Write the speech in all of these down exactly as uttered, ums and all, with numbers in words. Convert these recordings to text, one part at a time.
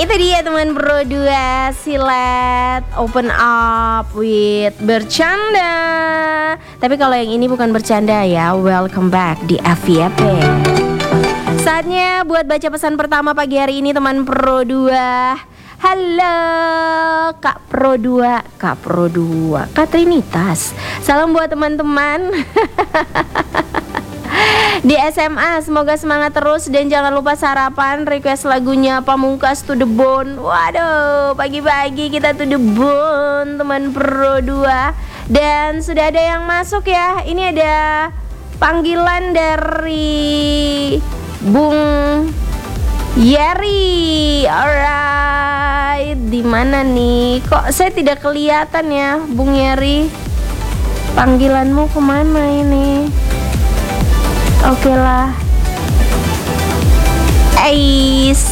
Itu dia teman Pro dua, silet open up with bercanda. Tapi kalau yang ini bukan bercanda ya. Welcome back di F Y P. Saatnya buat baca pesan pertama pagi hari ini teman Pro dua. Halo Kak Pro dua, Kak Pro dua, Kak Trinitas. Salam buat teman-teman di S M A, semoga semangat terus dan jangan lupa sarapan. Request lagunya Pamungkas To The Bone. Waduh, pagi-pagi kita To The Bone teman Pro dua. Dan sudah ada yang masuk ya. Ini ada panggilan dari Bung Yeri. Alright, di mana nih? Kok saya tidak kelihatan ya, Bung Yeri? Panggilanmu kemana ini? Oke okay lah. Ais.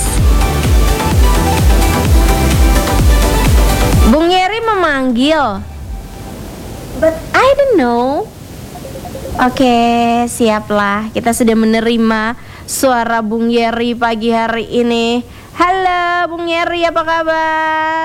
Bung Yeri memanggil. But I don't know. Oke, okay, siaplah. Kita sudah menerima suara Bung Yeri pagi hari ini. Halo Bung Yeri, apa kabar?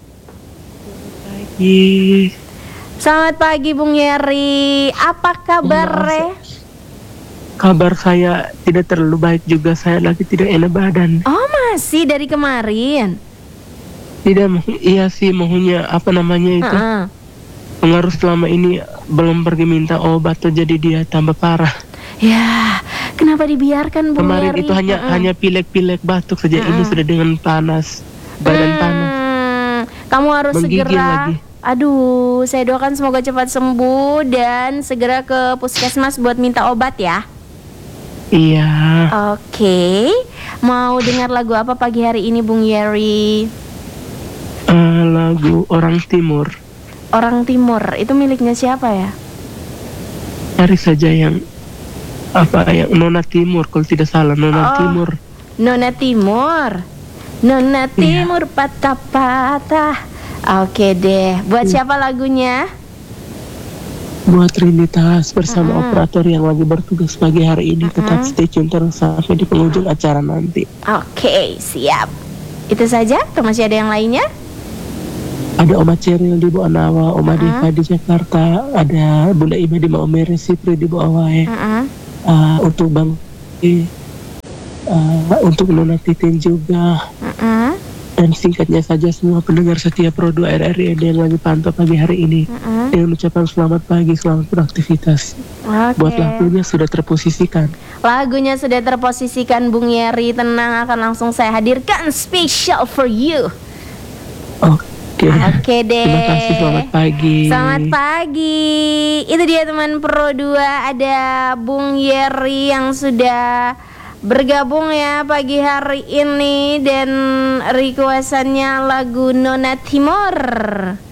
Pagi. Selamat pagi Bung Yeri. Apa kabar? Kabar saya tidak terlalu baik juga. Saya lagi tidak enak badan. Oh, masih dari kemarin? Tidak, iya sih maunya apa namanya itu. Uh-uh. Pengaruh selama ini belum pergi minta obat tuh, jadi dia tambah parah. Ya, kenapa dibiarkan Bung Kemarin Yeri? itu hanya uh-uh. hanya pilek-pilek batuk saja. Uh-uh. Ini sudah dengan panas, badan hmm, panas. Kamu harus menggigil segera. Lagi. Aduh, saya doakan semoga cepat sembuh dan segera ke puskesmas buat minta obat ya. Iya. Oke, mau dengar lagu apa pagi hari ini Bung Yeri? Uh, lagu Orang Timur. Orang Timur, itu miliknya siapa ya? Cari saja yang apa yang Nona Timur kalau tidak salah. Nona oh, Timur. Nona Timur. Nona Timur iya. Patah-patah. Oke deh, buat iya. Siapa lagunya? Buat Trinitas bersama uh-huh. operator yang lagi bertugas pagi hari ini. Uh-huh. Tetap stay tune terus sampai di penghujung acara nanti. Oke, siap. Itu saja atau masih ada yang lainnya? Ada Oma Ceril di Bawah Nawa, Oma uh-huh. Deva di Jakarta, ada Bunda Ima di Maomere, Sipri di Bawah Wae. Uh-huh. Uh, untuk Bang uh, untuk Nona Titin juga. Uh-huh. Dan singkatnya saja semua pendengar setia Pro dua R R I yang lagi pantau pagi hari ini. Uh-huh. Dengan ucapan selamat pagi, selamat beraktivitas. Okay. Buat lagunya sudah terposisikan. Lagunya sudah terposisikan Bung Yeri, tenang, akan langsung saya hadirkan special for you. Oke. Okay. Oke okay deh. Terima kasih, selamat pagi. Selamat pagi. Itu dia teman Pro dua, ada Bung Yeri yang sudah bergabung ya pagi hari ini dan requestannya lagu Nona Timur.